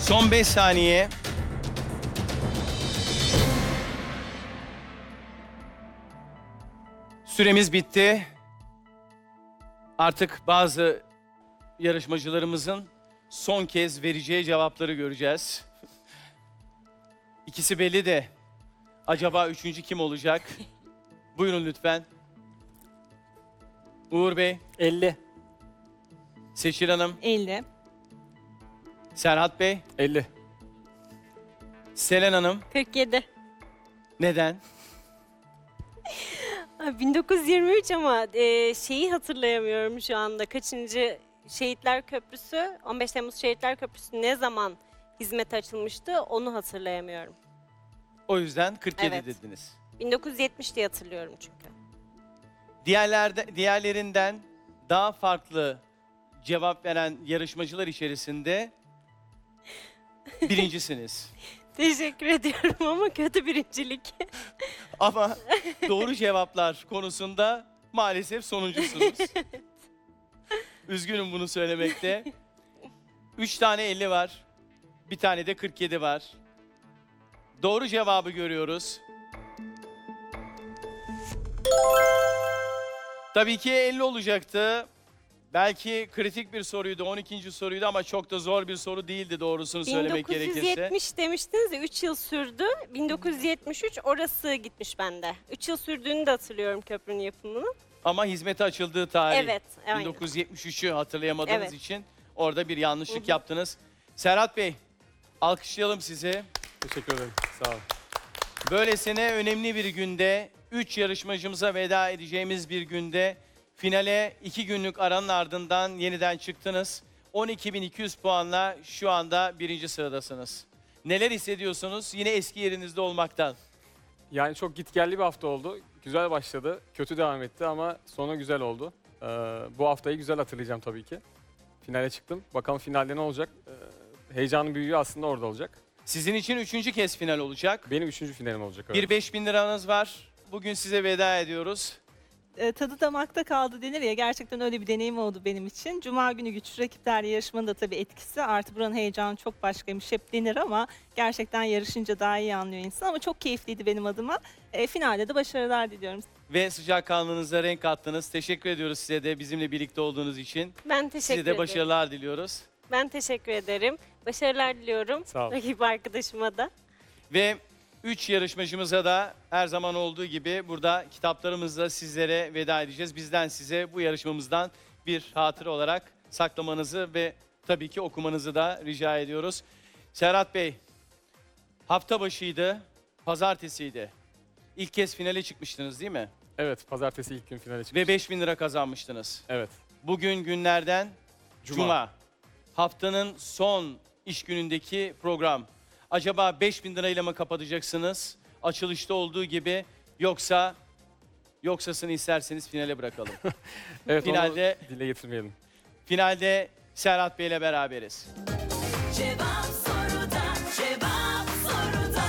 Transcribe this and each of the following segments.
Son 5 saniye. Süremiz bitti. Artık bazı yarışmacılarımızın son kez vereceği cevapları göreceğiz. İkisi belli de acaba üçüncü kim olacak? Buyurun lütfen. Uğur Bey, 50. Seçil Hanım, 50. Serhat Bey, 50. Selen Hanım. 47. Neden? 1923 ama şeyi hatırlayamıyorum şu anda. Kaçıncı Şehitler Köprüsü, 15 Temmuz Şehitler Köprüsü ne zaman hizmete açılmıştı onu hatırlayamıyorum. O yüzden 47 Evet. dediniz. 1970 diye hatırlıyorum çünkü. Diğerlerinden daha farklı cevap veren yarışmacılar içerisinde birincisiniz. Teşekkür ediyorum ama kötü birincilik. Ama doğru cevaplar konusunda maalesef sonuncusunuz. Üzgünüm bunu söylemekte. 3 tane 50 var. Bir tane de 47 var. Doğru cevabı görüyoruz. Tabii ki 50 olacaktı. Belki kritik bir soruydu, 12. soruydu ama çok da zor bir soru değildi doğrusunu söylemek gerekirse. 1970 demiştiniz ya 3 yıl sürdü. 1973 orası gitmiş bende. 3 yıl sürdüğünü de hatırlıyorum köprünün yapımının. Ama hizmete açıldığı tarih. Evet, aynen. 1973'ü hatırlayamadığınız Evet. için orada bir yanlışlık yaptınız. Serhat Bey, alkışlayalım sizi. Teşekkür ederim. Sağ olun. böylesine Önemli bir günde, 3 yarışmacımıza veda edeceğimiz bir günde finale 2 günlük aranın ardından yeniden çıktınız. 12.200 puanla şu anda birinci sıradasınız. Neler hissediyorsunuz yine eski yerinizde olmaktan? Yani çok gitgelli bir hafta oldu. Güzel başladı. Kötü devam etti ama sonu güzel oldu. Bu haftayı güzel hatırlayacağım tabii ki. Finale çıktım. Bakalım finalde ne olacak? Heyecanın büyüğü aslında orada olacak. Sizin için 3. kez final olacak. Benim 3. finalim olacak. öyle. Bir 5.000 liranız var. Bugün size veda ediyoruz. Tadı damakta kaldı denir ya, gerçekten öyle bir deneyim oldu benim için. Cuma günü güçlü rakiplerle yarışmanın da tabii etkisi. Artı buranın heyecanı çok başkaymış hep denir ama gerçekten yarışınca daha iyi anlıyor insan. Ama çok keyifliydi benim adıma. Finalde de başarılar diliyorum. Ve sıcakkanlılığınıza renk kattınız. Teşekkür ediyoruz size de bizimle birlikte olduğunuz için. Ben teşekkür Size de ederim. başarılar diliyoruz. Ben teşekkür ederim. Başarılar diliyorum. Sağ olun. Rakip arkadaşıma da. Ve 3 yarışmacımıza da her zaman olduğu gibi burada kitaplarımızla sizlere veda edeceğiz. Bizden size bu yarışmamızdan bir hatıra olarak saklamanızı ve tabii ki okumanızı da rica ediyoruz. Serhat Bey, hafta başıydı, pazartesiydi. İlk kez finale çıkmıştınız değil mi? Evet, pazartesi ilk gün finale çıktık. Ve 5.000 lira kazanmıştınız. Evet. Bugün günlerden Cuma. Haftanın son iş günündeki program. Acaba 5.000 lirayla mı kapatacaksınız? Açılışta olduğu gibi yoksasını isterseniz finale bırakalım. Evet, Finalde- onu dile getirmeyelim. Finalde Serhat Bey'le beraberiz. Cevap soruda, cevap soruda.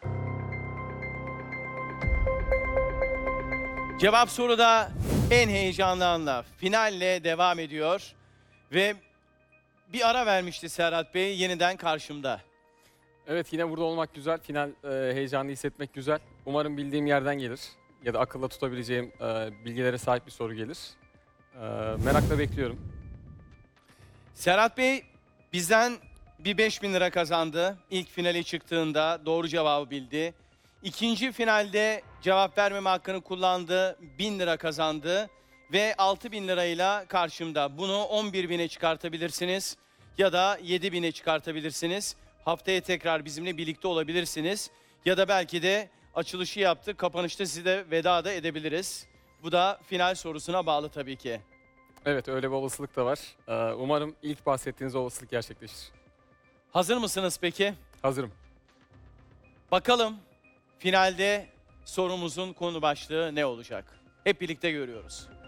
Cevap soruda en heyecanlı anla finalle devam ediyor. Ve bir ara vermişti Serhat Bey yeniden karşımda. Evet, yine burada olmak güzel. Final heyecanı hissetmek güzel. Umarım bildiğim yerden gelir. Ya da akılda tutabileceğim bilgilere sahip bir soru gelir. Merakla bekliyorum. Serhat Bey bizden bir 5.000 lira kazandı. İlk finale çıktığında doğru cevabı bildi. İkinci finalde cevap vermeme hakkını kullandı. 1.000 lira kazandı. Ve 6.000 lirayla karşımda. Bunu 11.000'e çıkartabilirsiniz. Ya da 7.000'e çıkartabilirsiniz. Haftaya tekrar bizimle birlikte olabilirsiniz. Ya da belki de açılışı yaptık. Kapanışta size veda da edebiliriz. Bu da final sorusuna bağlı tabii ki. Evet, öyle bir olasılık da var. Umarım ilk bahsettiğiniz olasılık gerçekleşir. Hazır mısınız peki? Hazırım. Bakalım finalde sorumuzun konu başlığı ne olacak? Hep birlikte görüyoruz.